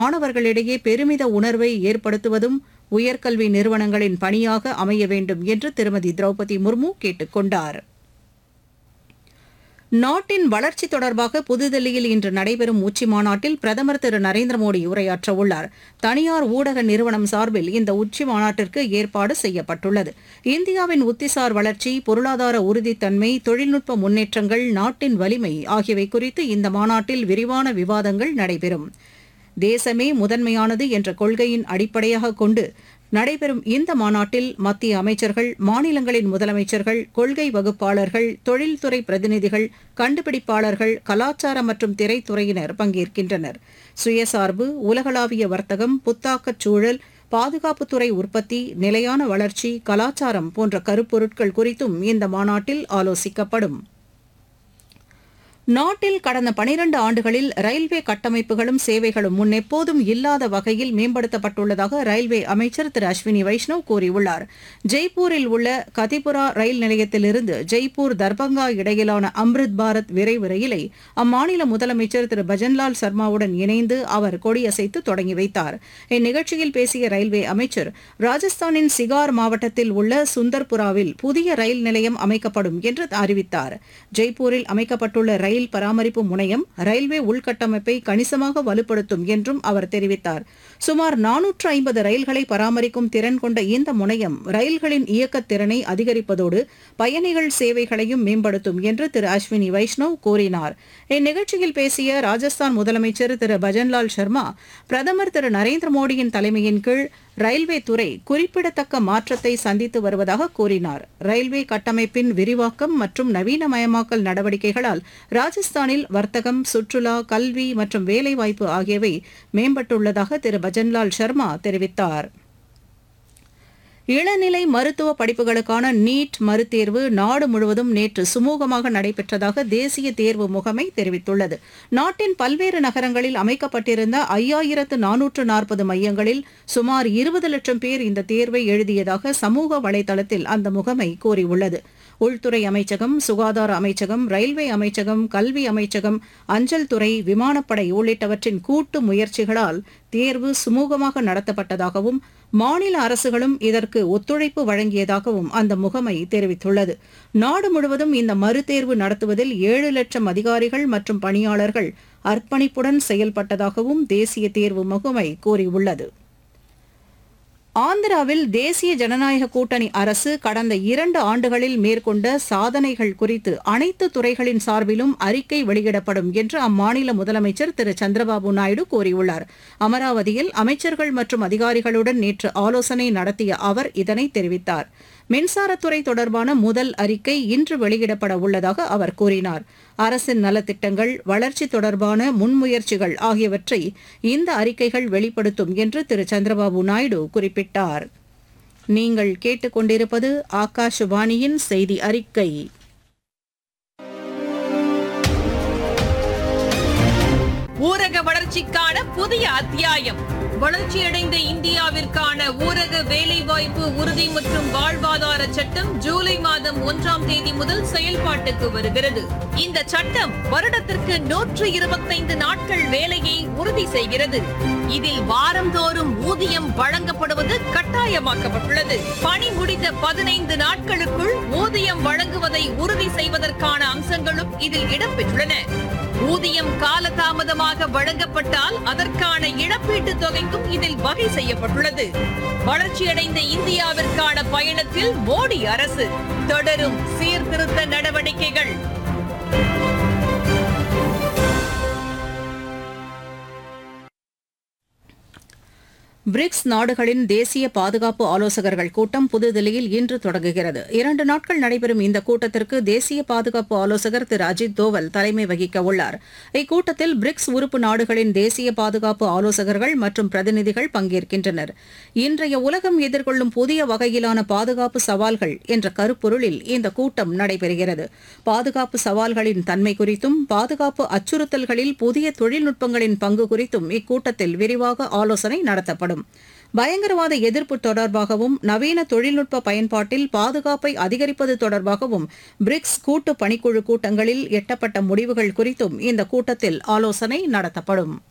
மாணவர்களிடையே பெருமித உணர்வை ஏற்படுத்துவதும் உயர்கல்வி நிறுவனங்களின் பணியாக அமைய வேண்டும் என்று திருமதி திரௌபதி முர்மு கேட்டுக் கொண்டார். நாட்டின் வளர்ச்சி தொடர்பாக புதுதில்லியில் இன்று நடைபெறும் உச்சிமாநாட்டில் பிரதமர் திரு நரேந்திர மோடி உரையாற்றவுள்ளார். தனியார் ஊடக நிறுவனம் சார்பில் இந்த உச்சிமாநாட்டிற்கு ஏற்பாடு செய்யப்பட்டுள்ளது. இந்தியாவின் உத்திசார் வளர்ச்சி, பொருளாதார உறுதித்தன்மை, தொழில்நுட்ப முன்னேற்றங்கள், நாட்டின் வலிமை ஆகியவை குறித்து இந்த மாநாட்டில் விரிவான விவாதங்கள் நடைபெறும். தேசமே முதன்மையானது என்ற கொள்கையின் அடிப்படையாக கொண்டு நடைபெறும் இந்த மாநாட்டில் மத்திய அமைச்சர்கள், மாநிலங்களின் முதலமைச்சர்கள், கொள்கை வகுப்பாளர்கள், தொழில்துறை பிரதிநிதிகள், கண்டுபிடிப்பாளர்கள், கலாச்சார மற்றும் திரைத்துறையினர் பங்கேற்கின்றனர். சுயசார்பு, உலகளாவிய வர்த்தகம், புத்தாக்கச் சூழல், பாதுகாப்புத்துறை உற்பத்தி, நிலையான வளர்ச்சி, கலாச்சாரம் போன்ற கருப்பொருட்கள் குறித்தும் இந்த மாநாட்டில் ஆலோசிக்கப்படும். நாட்டில் கடந்த 12 ஆண்டுகளில் ரயில்வே கட்டமைப்புகளும் சேவைகளும் முன்னெப்போதும் இல்லாத வகையில் மேம்படுத்தப்பட்டுள்ளதாக ரயில்வே அமைச்சர் திரு அஸ்வினி வைஷ்ணவ் கூறியுள்ளார். ஜெய்ப்பூரில் உள்ள கதிபுரா ரயில் நிலையத்திலிருந்து ஜெய்ப்பூர் தர்பங்கா இடையிலான அம்ரித் பாரத் விரைவு ரயிலை அம்மாநில முதலமைச்சர் திரு பஜன்லால் சர்மாவுடன் இணைந்து அவர் கொடியசைத்து தொடங்கி வைத்தார். இந்நிகழ்ச்சியில் பேசிய ரயில்வே அமைச்சர், ராஜஸ்தானின் சிகார் மாவட்டத்தில் உள்ள சுந்தர்புராவில் புதிய ரயில் நிலையம் அமைக்கப்படும் என்று அறிவித்தார். ஜெய்ப்பூரில் அமைக்கப்பட்டுள்ள ரயில் பராமரிப்பு முனையம் ரயில்வே உள்கட்டமைப்பை கணிசமாக வலுப்படுத்தும் என்றும் அவர் தெரிவித்தார். சுமார் 450 ரயில்களை பராமரிக்கும் திறன் கொண்ட இந்த முனையம் ரயில்களின் இயக்கத் திறனை அதிகரிப்பதோடு பயணிகள் சேவைகளையும் மேம்படுத்தும் என்று திரு அஸ்வினி வைஷ்ணவ் கூறினார். இந்நிகழ்ச்சியில் பேசிய ராஜஸ்தான் முதலமைச்சர் திரு பஜன்லால் சர்மா, பிரதமர் திரு நரேந்திர மோடியின் தலைமையின் கீழ் ரயில்வே துறை குறிப்பிடத்தக்க மாற்றத்தை சந்தித்து வருவதாக கூறினார். ரயில்வே கட்டமைப்பின் விரிவாக்கம் மற்றும் நவீனமயமாக்கல் நடவடிக்கைகளால் ராஜஸ்தானில் வர்த்தகம், சுற்றுலா, கல்வி மற்றும் வேலைவாய்ப்பு ஆகியவை மேம்பட்டுள்ளதாக திரு பஜன்லால் சர்மா தெரிவித்தார். இளநிலை மருத்துவ படிப்புகளுக்கான நீட் மறுதேர்வு நாடு முழுவதும் நேற்று சுமூகமாக நடைபெற்றதாக தேசிய தேர்வு முகமை தெரிவித்துள்ளது. நாட்டின் பல்வேறு நகரங்களில் அமைக்கப்பட்டிருந்த 5440 மையங்களில் சுமார் 20 லட்சம் பேர் இந்த தேர்வை எழுதியதாக சமூக வலைதளத்தில் அந்த முகமை கூறியுள்ளது. உள்துறை அமைச்சகம், சுகாதார அமைச்சகம், ரயில்வே அமைச்சகம், கல்வி அமைச்சகம், அஞ்சல் துறை, விமானப்படை உள்ளிட்டவற்றின் கூட்டு முயற்சிகளால் தேர்வு சுமூகமாக நடத்தப்பட்டதாகவும் மாநில அரசுகளும் இதற்கு ஒத்துழைப்பு வழங்கியதாகவும் அந்த முகமை தெரிவித்துள்ளது. நாடு முழுவதும் இந்த மறுதேர்வு நடத்துவதில் 7 லட்சம் அதிகாரிகள் மற்றும் பணியாளர்கள் அர்ப்பணிப்புடன் செயல்பட்டதாகவும் தேசிய தேர்வு முகமை கூறியுள்ளது. ஆந்திராவில் தேசிய ஜனநாயக கூட்டணி அரசு கடந்த 2 ஆண்டுகளில் மேற்கொண்ட சாதனைகள் குறித்து அனைத்து துறைகளின் சார்பிலும் அறிக்கை வெளியிடப்படும் என்று அம்மாநில முதலமைச்சர் திரு சந்திரபாபு நாயுடு கூறியுள்ளார். அமராவதியில் அமைச்சர்கள் மற்றும் அதிகாரிகளுடன் நேற்று ஆலோசனை நடத்திய அவர் இதனை தெரிவித்தார். மின்சாரத்துறை தொடர்பான முதல் அறிக்கை இன்று வெளியிடப்பட உள்ளதாக அவர் கூறினார். அரசின் நலத்திட்டங்கள், வளர்ச்சி தொடர்பான முன்முயற்சிகள் ஆகியவற்றை இந்த அறிக்கைகள் வெளிப்படுத்தும் என்று திரு சந்திரபாபு நாயுடு குறிப்பிட்டார். நீங்கள் கேட்டுக்கொண்டிருப்பது ஆகாஷவாணியின் செய்தி அறிக்கை. ஊரக வளர்ச்சிக்கான புதிய அத்தியாயம். வளர்ச்சியடைந்த இந்தியாவிற்கான ஊரக வேலைவாய்ப்பு உறுதி மற்றும் வாழ்வாதார சட்டம் ஜூலை மாதம் 1ஆம் தேதி முதல் செயல்பாட்டுக்கு வருகிறது. இந்த சட்டம் வருடத்திற்கு 125 நாட்கள் வேலையை உறுதி செய்கிறது. இதில் வாரந்தோறும் ஊதியம் வழங்கப்படுவது கட்டாயமாக்கப்பட்டுள்ளது. பணி முடிந்த 15 நாட்களுக்குள் ஊதியம் வழங்குவதை உறுதி செய்வதற்கான அம்சங்களும் இதில் இடம்பெற்றுள்ளன. ஊதியம் காலதாமதமாக வழங்கப்பட்டால் அதற்கான இழப்பீட்டுத் தொகைக்கும் இதில் வகை செய்யப்பட்டுள்ளது. வளர்ச்சியடைந்த இந்தியாவிற்கான பயணத்தில் மோடி அரசு தொடரும் சீர்திருத்த நடவடிக்கைகள். பிரிக்ஸ் நாடுகளின் தேசிய பாதுகாப்பு ஆலோசகர்கள் கூட்டம் புதுதில்லியில் இன்று தொடங்குகிறது. 2 நாட்கள் நடைபெறும் இந்த கூட்டத்திற்கு தேசிய பாதுகாப்பு ஆலோசகர் திரு அஜித் தோவல் தலைமை வகிக்க உள்ளார். இக்கூட்டத்தில் பிரிக்ஸ் உறுப்பு நாடுகளின் தேசிய பாதுகாப்பு ஆலோசகர்கள் மற்றும் பிரதிநிதிகள் பங்கேற்கின்றனர். இன்றைய உலகம் எதிர்கொள்ளும் புதிய வகையிலான பாதுகாப்பு சவால்கள் என்ற கருப்பொருளில் இந்த கூட்டம் நடைபெறுகிறது. பாதுகாப்பு சவால்களின் தன்மை குறித்தும் பாதுகாப்பு அச்சுறுத்தல்களில் புதிய தொழில்நுட்பங்களின் பங்கு குறித்தும் இக்கூட்டத்தில் விரிவாக ஆலோசனை நடத்தப்படும். பயங்கரவாத எதிர்ப்பு தொடர்பாகவும் நவீன தொழில்நுட்ப பயன்பாட்டில் பாதுகாப்பை அதிகரிப்பது தொடர்பாகவும் பிரிக்ஸ் கூட்டு பணிக்குழு கூட்டங்களில் எட்டப்பட்ட முடிவுகள் குறித்தும் இந்த கூட்டத்தில் ஆலோசனை நடத்தப்படும்.